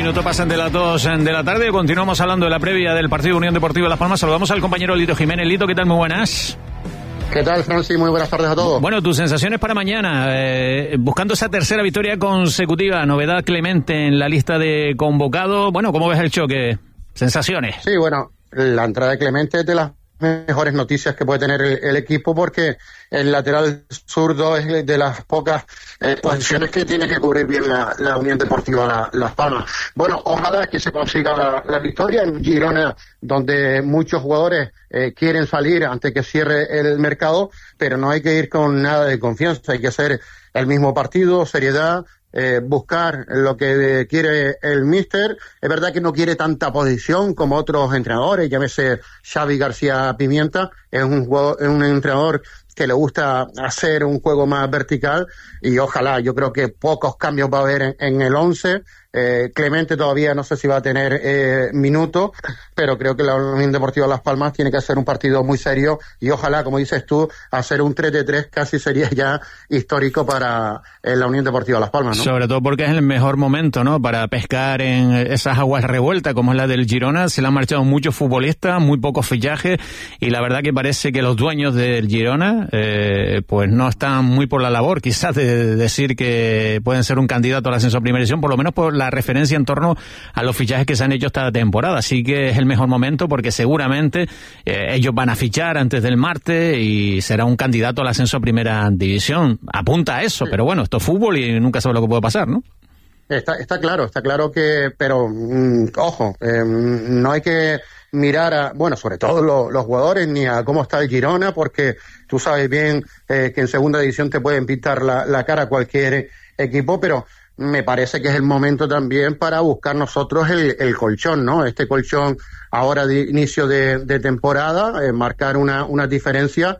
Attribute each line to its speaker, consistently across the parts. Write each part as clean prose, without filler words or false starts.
Speaker 1: minuto pasan de las 2 de la tarde. Continuamos hablando de la previa del partido Unión Deportiva Las Palmas. Saludamos al compañero Lito Jiménez. Lito, ¿qué tal? Muy buenas.
Speaker 2: ¿Qué tal, Francis? Muy buenas tardes a todos.
Speaker 1: Bueno, tus sensaciones para mañana, buscando esa tercera victoria consecutiva, novedad Clemente en la lista de convocados. Bueno, ¿cómo ves el choque? Sensaciones.
Speaker 2: Sí, bueno, la entrada de Clemente es de las mejores noticias que puede tener el equipo, porque el lateral zurdo es de las pocas posiciones que tiene que cubrir bien la Unión Deportiva Las Palmas. Bueno, ojalá que se consiga la victoria en Girona, donde muchos jugadores quieren salir antes que cierre el mercado, pero no hay que ir con nada de confianza, hay que hacer el mismo partido, seriedad, buscar lo que quiere el míster. Es verdad que no quiere tanta posición como otros entrenadores, llámese Xavi García Pimienta, es un entrenador que le gusta hacer un juego más vertical, y ojalá, yo creo que pocos cambios va a haber en el 11. Clemente todavía no sé si va a tener minutos, pero creo que la Unión Deportiva Las Palmas tiene que hacer un partido muy serio, y ojalá, como dices tú, hacer un 3-3 casi sería ya histórico para la Unión Deportiva Las Palmas, ¿no?
Speaker 1: Sobre todo porque es el mejor momento, ¿no?, para pescar en esas aguas revueltas como es la del Girona. Se le han marchado muchos futbolistas, muy pocos fichajes, y la verdad que parece que los dueños del Girona pues no están muy por la labor, quizás, de decir que pueden ser un candidato al ascenso a primera división, por lo menos por la referencia en torno a los fichajes que se han hecho esta temporada. Así que es el mejor momento, porque seguramente ellos van a fichar antes del martes y será un candidato al ascenso a primera división. Apunta a eso, pero bueno, esto es fútbol y nunca sabe lo que puede pasar, ¿no?
Speaker 2: Está claro que, pero ojo, no hay que mirar sobre todo los jugadores, ni a cómo está el Girona, porque tú sabes bien que en segunda división te pueden pintar la cara cualquier equipo, pero me parece que es el momento también para buscar nosotros el colchón, ¿no? Este colchón ahora de inicio de temporada, marcar una diferencia,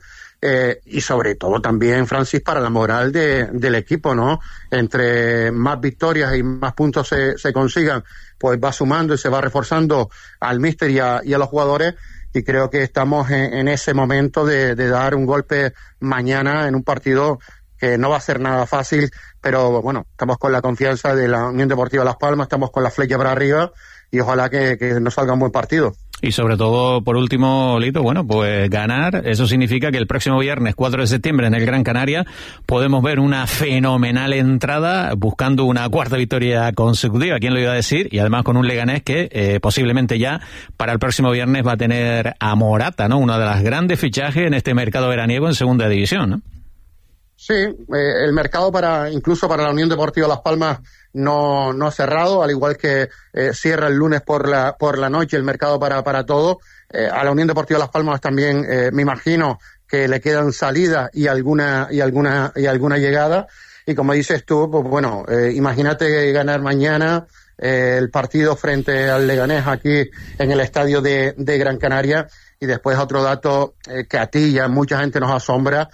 Speaker 2: y sobre todo también, Francis, para la moral del equipo, ¿no? Entre más victorias y más puntos se consigan, pues va sumando y se va reforzando al míster y a los jugadores, y creo que estamos en ese momento de dar un golpe mañana en un partido que no va a ser nada fácil, pero bueno, estamos con la confianza de la Unión Deportiva Las Palmas, estamos con la flecha para arriba, y ojalá que nos salga un buen partido.
Speaker 1: Y sobre todo, por último, Lito, bueno, pues ganar, eso significa que el próximo viernes 4 de septiembre en el Gran Canaria podemos ver una fenomenal entrada buscando una cuarta victoria consecutiva, ¿quién lo iba a decir? Y además con un Leganés que posiblemente ya para el próximo viernes va a tener a Morata, ¿no? Una de las grandes fichajes en este mercado veraniego en segunda división, ¿no?
Speaker 2: Sí, el mercado incluso para la Unión Deportiva Las Palmas no ha cerrado, al igual que cierra el lunes por la noche el mercado para todo. A la Unión Deportiva Las Palmas también me imagino que le quedan salidas y alguna llegada. Y como dices tú, pues bueno, imagínate ganar mañana el partido frente al Leganés aquí en el estadio de Gran Canaria. Y después otro dato que a ti y a mucha gente nos asombra,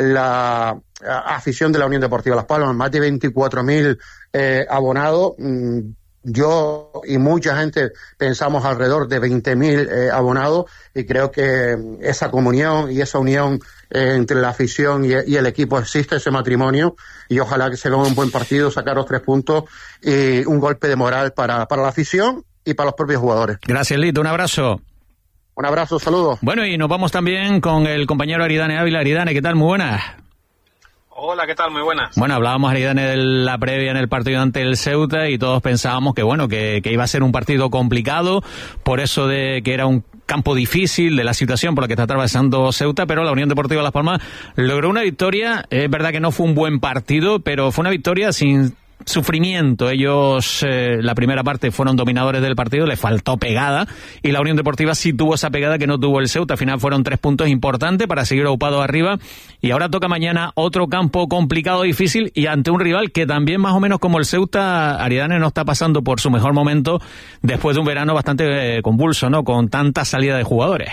Speaker 2: la afición de la Unión Deportiva Las Palmas, más de 24.000 abonados. Yo y mucha gente pensamos alrededor de 20.000 abonados, y creo que esa comunión y esa unión entre la afición y el equipo existe, ese matrimonio, y ojalá que se vea un buen partido, sacar los 3 puntos y un golpe de moral para la afición y para los propios jugadores.
Speaker 1: Gracias, Lito, un abrazo.
Speaker 2: Un abrazo, saludos.
Speaker 1: Bueno, y nos vamos también con el compañero Aridane Ávila. Aridane, ¿qué tal? Muy buenas.
Speaker 3: Hola, ¿qué tal? Muy buenas.
Speaker 1: Bueno, hablábamos, Aridane, de la previa en el partido ante el Ceuta, y todos pensábamos que bueno, que iba a ser un partido complicado, por eso de que era un campo difícil, de la situación por la que está atravesando Ceuta, pero la Unión Deportiva Las Palmas logró una victoria. Es verdad que no fue un buen partido, pero fue una victoria sin sufrimiento. Ellos la primera parte fueron dominadores del partido, le faltó pegada, y la Unión Deportiva sí tuvo esa pegada que no tuvo el Ceuta. Al final fueron 3 puntos importantes para seguir ocupado arriba, y ahora toca mañana otro campo complicado, difícil, y ante un rival que también más o menos como el Ceuta, Aridane, no está pasando por su mejor momento después de un verano bastante convulso, ¿no?, con tanta salida de jugadores.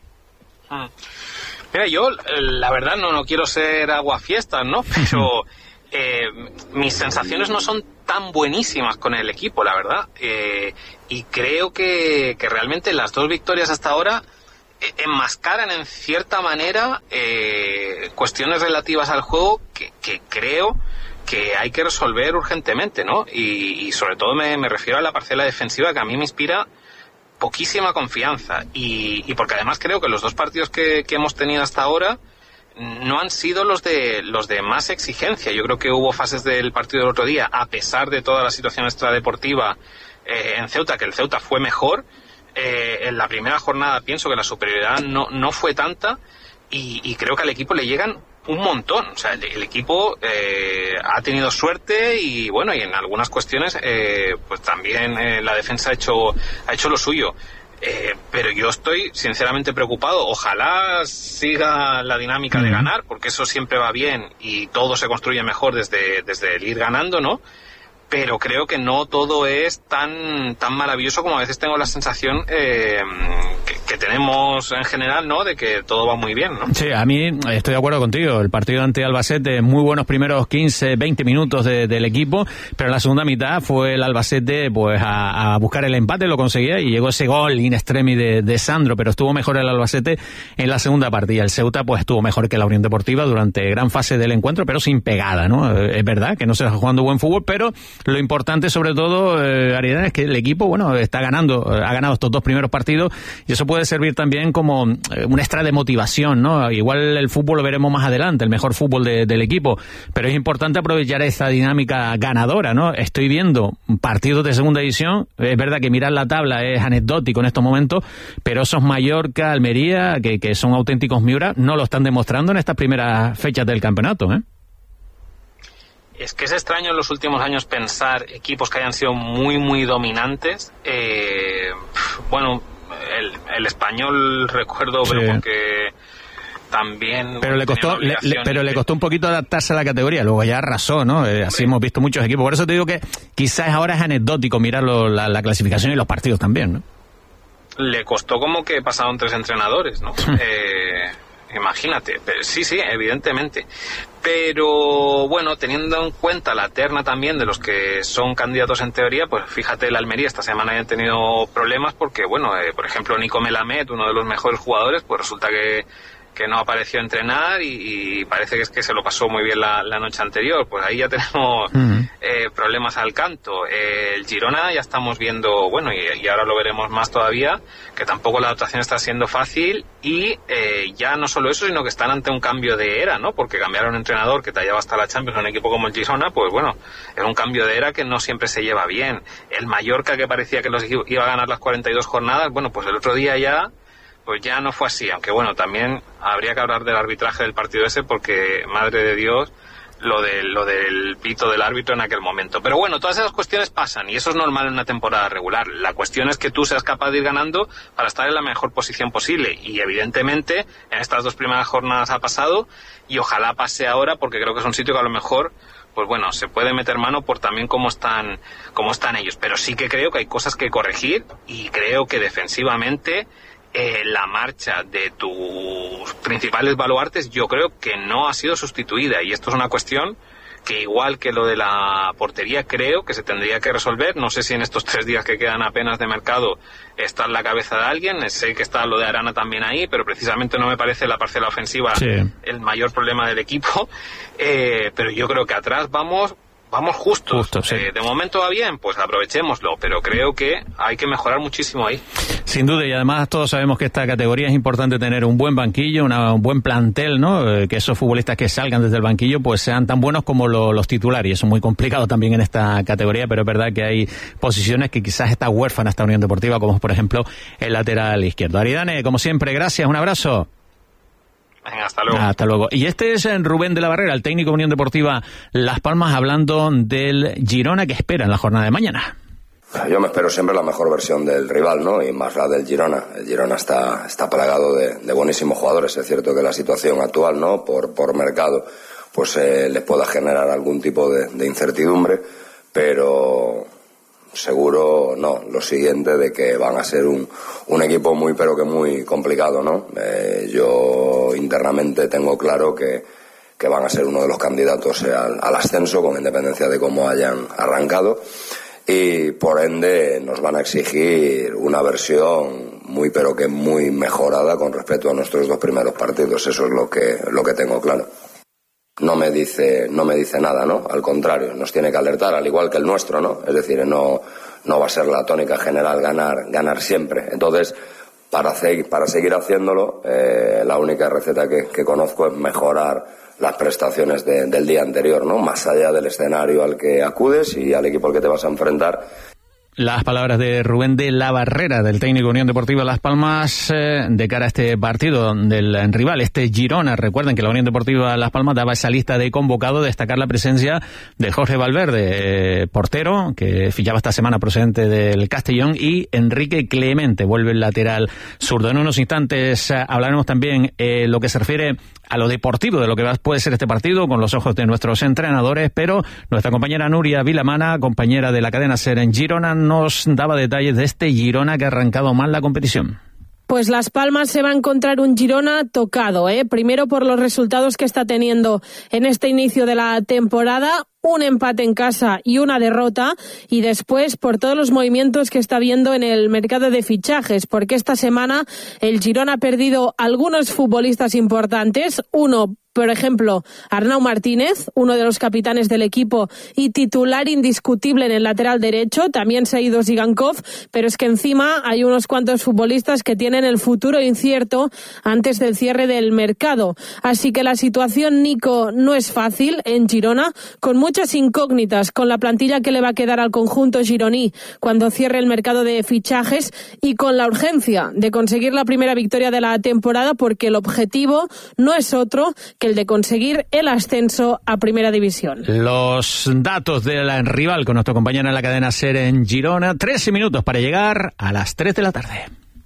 Speaker 3: Mira, yo la verdad no quiero ser aguafiestas, ¿no? Pero mis sensaciones no son tan buenísimas con el equipo, la verdad. Y creo que realmente las 2 victorias hasta ahora enmascaran en cierta manera cuestiones relativas al juego que creo que hay que resolver urgentemente, ¿no? Y sobre todo me refiero a la parcela defensiva, que a mí me inspira poquísima confianza, y porque además creo que los dos partidos que hemos tenido hasta ahora no han sido los de más exigencia. Yo creo que hubo fases del partido del otro día, a pesar de toda la situación extradeportiva en Ceuta, que el Ceuta fue mejor. En la primera jornada pienso que la superioridad no fue tanta, y creo que al equipo le llegan un montón. O sea, el equipo ha tenido suerte, y bueno, y en algunas cuestiones pues también la defensa ha hecho lo suyo. Pero yo estoy sinceramente preocupado. Ojalá siga la dinámica de ganar, porque eso siempre va bien y todo se construye mejor desde el ir ganando, ¿no? Pero creo que no todo es tan maravilloso como a veces tengo la sensación que tenemos en general, ¿no? De que todo va muy bien, ¿no?
Speaker 1: Sí, a mí estoy de acuerdo contigo. El partido ante Albacete, muy buenos primeros 15, 20 minutos del equipo, pero en la segunda mitad fue el Albacete pues a buscar el empate, lo conseguía, y llegó ese gol in extremis de Sandro, pero estuvo mejor el Albacete en la segunda parte, y el Ceuta pues estuvo mejor que la Unión Deportiva durante gran fase del encuentro, pero sin pegada, ¿no? Es verdad que no se está jugando buen fútbol, pero lo importante sobre todo, Aridane, es que el equipo, bueno, está ganando, ha ganado estos dos primeros partidos, y eso puede servir también como un extra de motivación, ¿no? Igual el fútbol lo veremos más adelante, el mejor fútbol del equipo, pero es importante aprovechar esta dinámica ganadora, ¿no? Estoy viendo partidos de segunda división, es verdad que mirar la tabla es anecdótico en estos momentos, pero esos Mallorca, Almería, que son auténticos Miura, no lo están demostrando en estas primeras fechas del campeonato, ¿eh?
Speaker 3: Es que es extraño en los últimos años pensar equipos que hayan sido muy, muy dominantes. Bueno, el Español recuerdo, sí, pero porque también...
Speaker 1: Pero le costó un poquito adaptarse a la categoría, luego ya arrasó, ¿no? Así hemos visto muchos equipos. Por eso te digo que quizás ahora es anecdótico mirar la clasificación y los partidos también, ¿no?
Speaker 3: Le costó como que pasaron 3 entrenadores, ¿no? Imagínate, sí, evidentemente. Pero bueno, teniendo en cuenta la terna también de los que son candidatos en teoría, pues fíjate, el Almería esta semana hayan tenido problemas porque, bueno, por ejemplo, Nico Melamed, uno de los mejores jugadores, pues resulta que no apareció a entrenar y parece que es que se lo pasó muy bien la noche anterior. Pues ahí ya tenemos problemas al canto. El Girona ya estamos viendo, bueno, y ahora lo veremos más todavía, que tampoco la adaptación está siendo fácil, y ya no solo eso, sino que están ante un cambio de era, ¿no? Porque cambiaron un entrenador que te lleva hasta la Champions a un equipo como el Girona, pues bueno, es un cambio de era que no siempre se lleva bien. El Mallorca, que parecía que los iba a ganar las 42 jornadas, bueno, pues el otro día pues ya no fue así, aunque bueno, también habría que hablar del arbitraje del partido ese, porque, madre de Dios, lo del pito del árbitro en aquel momento. Pero bueno, todas esas cuestiones pasan, y eso es normal en una temporada regular. La cuestión es que tú seas capaz de ir ganando para estar en la mejor posición posible, y evidentemente en estas 2 primeras jornadas ha pasado, y ojalá pase ahora, porque creo que es un sitio que a lo mejor, pues bueno, se puede meter mano por también cómo están ellos. Pero sí que creo que hay cosas que corregir, y creo que defensivamente la marcha de tus principales baluartes yo creo que no ha sido sustituida, y esto es una cuestión que, igual que lo de la portería, creo que se tendría que resolver. No sé si en estos 3 días que quedan apenas de mercado está en la cabeza de alguien. Sé que está lo de Arana también ahí, pero precisamente no me parece la parcela ofensiva el mayor problema del equipo. Pero yo creo que atrás vamos justos.
Speaker 1: Sí.
Speaker 3: De momento va bien, pues aprovechémoslo, pero creo que hay que mejorar muchísimo ahí.
Speaker 1: Sin duda, y además todos sabemos que esta categoría es importante tener un buen banquillo, un buen plantel, ¿no? Que esos futbolistas que salgan desde el banquillo pues sean tan buenos como los titulares, y eso es muy complicado también en esta categoría, pero es verdad que hay posiciones que quizás está huérfana esta Unión Deportiva, como por ejemplo el lateral izquierdo. Aridane, como siempre, gracias, un abrazo.
Speaker 3: Venga, hasta luego.
Speaker 1: Hasta luego. Y este es Rubén de la Barrera, el técnico de Unión Deportiva Las Palmas, hablando del Girona, que espera en la jornada de mañana.
Speaker 4: Yo me espero siempre la mejor versión del rival, ¿no? Y más la del Girona. El Girona está plagado de buenísimos jugadores. Es cierto que la situación actual, ¿no? Por mercado, pues les pueda generar algún tipo de incertidumbre, pero seguro no, lo siguiente, de que van a ser un equipo muy, pero que muy complicado, ¿no? Yo internamente tengo claro que van a ser uno de los candidatos al ascenso, con independencia de cómo hayan arrancado, y por ende nos van a exigir una versión muy, pero que muy mejorada con respecto a nuestros 2 primeros partidos. Eso es lo que tengo claro. no me dice nada, ¿no? Al contrario, nos tiene que alertar, al igual que el nuestro, ¿no? Es decir, no va a ser la tónica general ganar siempre. Entonces, para seguir haciéndolo, la única receta que conozco es mejorar las prestaciones del día anterior, ¿no? Más allá del escenario al que acudes y al equipo al que te vas a enfrentar.
Speaker 1: Las palabras de Rubén de la Barrera, del técnico Unión Deportiva Las Palmas, de cara a este partido del rival, este Girona. Recuerden que la Unión Deportiva Las Palmas daba esa lista de convocados, destacar la presencia de Jorge Valverde, portero, que fichaba esta semana procedente del Castellón, y Enrique Clemente, vuelve el lateral zurdo. En unos instantes hablaremos también lo que se refiere a lo deportivo de lo que puede ser este partido con los ojos de nuestros entrenadores, pero nuestra compañera Nuria Vilamana, compañera de la cadena SER en Girona, nos daba detalles de este Girona que ha arrancado mal la competición.
Speaker 5: Pues Las Palmas se va a encontrar un Girona tocado, primero por los resultados que está teniendo en este inicio de la temporada, un empate en casa y una derrota, y después por todos los movimientos que está viendo en el mercado de fichajes, porque esta semana el Girona ha perdido algunos futbolistas importantes, uno, por ejemplo, Arnau Martínez, uno de los capitanes del equipo y titular indiscutible en el lateral derecho. También se ha ido Zigankov, pero es que encima hay unos cuantos futbolistas que tienen el futuro incierto antes del cierre del mercado. Así que la situación, Nico, no es fácil en Girona, con muchas incógnitas, con la plantilla que le va a quedar al conjunto gironí cuando cierre el mercado de fichajes y con la urgencia de conseguir la primera victoria de la temporada, porque el objetivo no es otro que el de conseguir el ascenso a Primera División.
Speaker 1: Los datos del rival con nuestro compañero en la cadena SER en Girona. 13 minutos para llegar a las 3 de la tarde.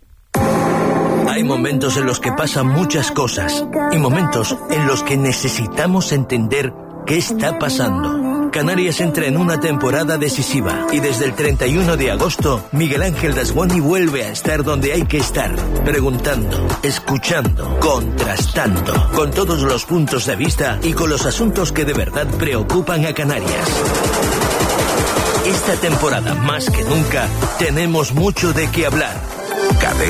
Speaker 6: Hay momentos en los que pasan muchas cosas y momentos en los que necesitamos entender qué está pasando. Canarias entra en una temporada decisiva y desde el 31 de agosto Miguel Ángel Dasguani vuelve a estar donde hay que estar, preguntando, escuchando, contrastando, con todos los puntos de vista y con los asuntos que de verdad preocupan a Canarias. Esta temporada, más que nunca, tenemos mucho de qué hablar.